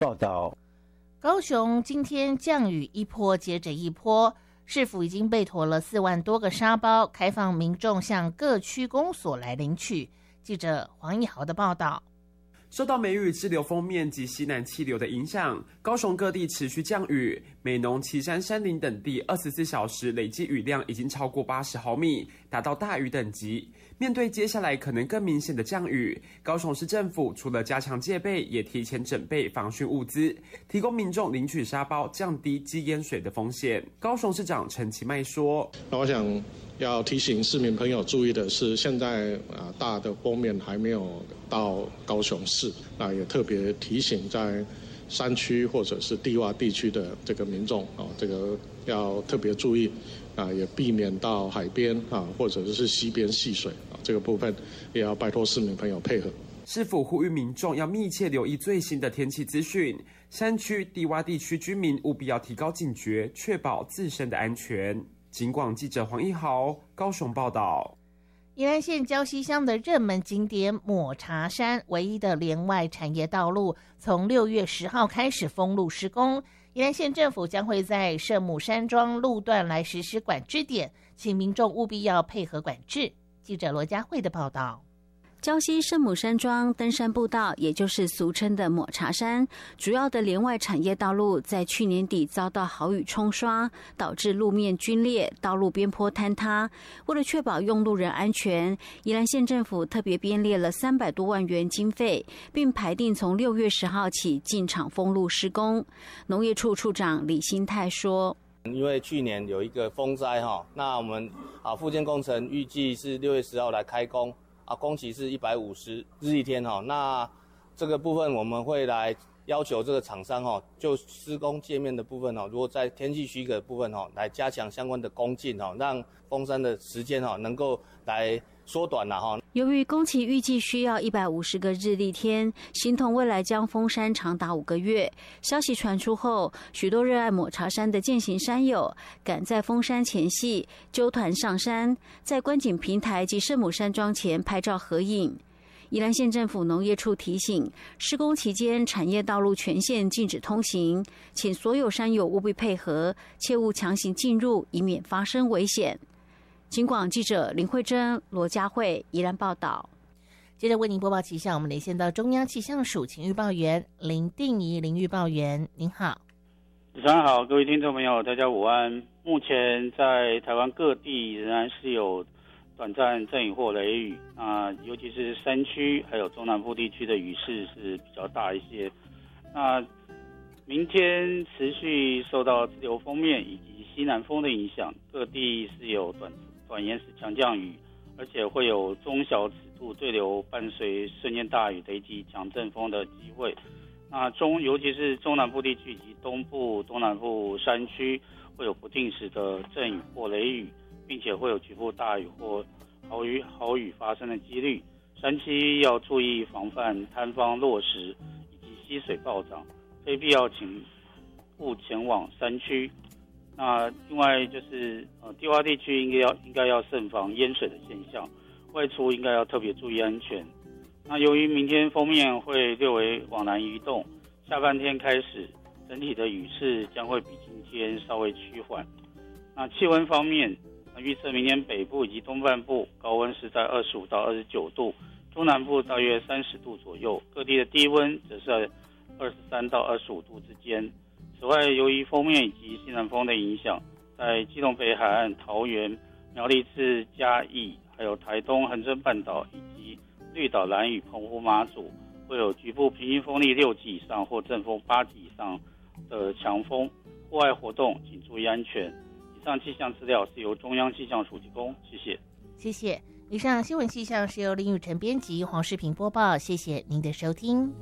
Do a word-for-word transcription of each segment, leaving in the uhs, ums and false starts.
报道。 高雄今天降雨一波接着一波，市府已经备妥了四万多个沙包，开放民众向各区公所来领取。记者黄义豪的报道。 受到梅雨滞留锋面及西南气流的影响，高雄各地持续降雨，美浓、旗山、山林等地二十四小时累计雨量已经超过八十毫米，达到大雨等级。面对接下来可能更明显的降雨，高雄市政府除了加强戒备，也提前准备防汛物资，提供民众领取沙包，降低积淹水的风险。高雄市长陈其迈说：“ 那我想要提醒市民朋友注意的是，现在啊大的锋面还没有到高雄市，那也特别提醒在山区或者是低洼地区的这个民众啊，这个要特别注意啊，也避免到海边啊或者是溪边戏水啊，这个部分也要拜托市民朋友配合。” 市府呼吁民众要密切留意最新的天气资讯，山区、低洼地区居民务必要提高警觉，确保自身的安全。警广记者黄义豪高雄报道。 宜兰县礁溪乡的热门景点抹茶山唯一的连外产业道路，从六月十号开始封路施工。宜兰县政府将会在圣母山庄路段来实施管制点，请民众务必要配合管制。记者罗佳慧的报道。 礁溪圣母山庄登山步道，也就是俗称的抹茶山，主要的连外产业道路在去年底遭到豪雨冲刷，导致路面龟裂，道路边坡坍塌。为了确保用路人安全，宜兰县政府特别编列了三百多万元经费，并排定从六月十号起进场封路施工。农业处处长李新泰说：“ 因为去年有一个风灾哈，那我们啊复建工程预计是六月十号来开工。”啊，工期是一百五十日一天哈，那这个部分我们会来要求这个厂商哈，就施工界面的部分哈，如果在天气许可的部分哈，来加强相关的工进哈，让封山的时间哈能够来缩短了哈。 由于工期预计需要一百五十个日历天，形同未来将封山长达五个月。消息传出后，许多热爱抹茶山的健行山友赶在封山前夕揪团上山，在观景平台及圣母山庄前拍照合影。宜兰县政府农业处提醒，施工期间产业道路全线禁止通行，请所有山友务必配合，切勿强行进入，以免发生危险。警广记者林慧珍、罗佳慧宜兰报道。 接着为您播报气象，我们连线到中央气象署请预报员林定仪林预报员，您好。 早上好，各位听众朋友，大家午安。目前在台湾各地仍然是有短暂阵雨或雷雨，那尤其是山区还有中南部地区的雨势是比较大一些。那明天持续受到自流锋面以及西南风的影响，各地是有短短延时强降雨，而且会有中小尺度对流伴随瞬间大雨、雷击、强阵风的机会。那中尤其是中南部地区以及东部、东南部山区会有不定时的阵雨或雷雨，并且会有局部大雨或豪雨豪雨发生的几率。山区要注意防范坍方落石以及溪水暴涨，非必要请勿前往山区。那另外就是呃低洼地区应该要应该要慎防淹水的现象，外出应该要特别注意安全。那由于明天锋面会略微往南移动，下半天开始整体的雨势将会比今天稍微趋缓。那气温方面，预测明天北部以及东半部高温是在二十五到二十九度，中南部大约三十度左右，各地的低温则是在二十三到二十五度之间。此外，由于锋面以及西南风的影响，在基隆北海岸、桃园、苗栗至嘉义，还有台东恒春半岛以及绿岛、兰屿、澎湖、马祖，会有局部平均风力六级以上或阵风八级以上的强风，户外活动请注意安全。以上气象资料是由中央气象署提供，谢谢。 谢谢。以上新闻气象是由林宇晨编辑，黄世平播报，谢谢您的收听。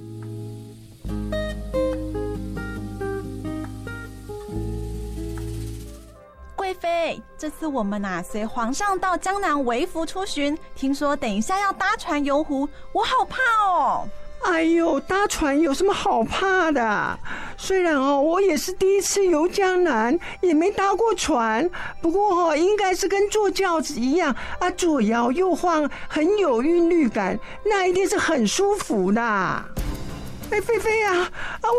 贵妃，这次我们啊随皇上到江南微服出巡，听说等一下要搭船游湖，我好怕哦。 哎呦，搭船有什么好怕的？虽然哦，我也是第一次游江南，也没搭过船，不过哦，应该是跟坐轿子一样啊，左摇右晃，很有韵律感，那一定是很舒服的。哎，菲菲啊，啊，